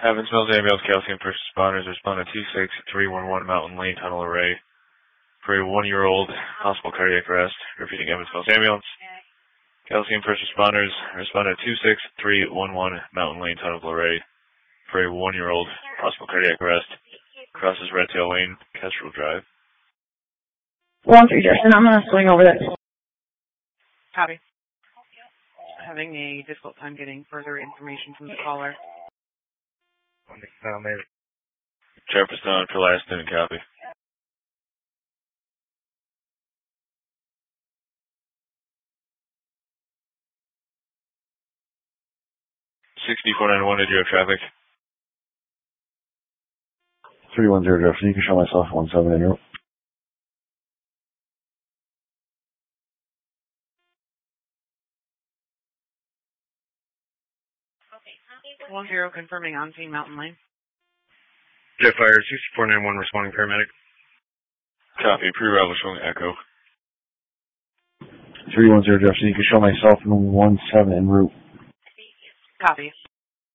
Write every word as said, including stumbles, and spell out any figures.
Evansville ambulance calcium first responders respond to two six three one one Mountain Lane Tunnel Array for a one-year-old possible cardiac arrest. Repeating, Evansville ambulance calcium first responders respond to two six three one one Mountain Lane Tunnel Array for a one-year-old possible cardiac arrest. Crosses Red Tail Lane, Kestrel Drive. one three, Justin, I'm going to swing over there. Copy. Having a difficult time getting further information from the caller. Sharpest on for last student, copy. sixty-four ninety-one, did you have traffic? three one zero, Jefferson, you can show myself one seven in route. one zero, confirming on scene Mountain Lane. Jet Fire, sixty-four ninety-one, responding paramedic. Copy, pre-arrival showing echo. three one zero, Jefferson, you can show myself in one seven en route. Copy.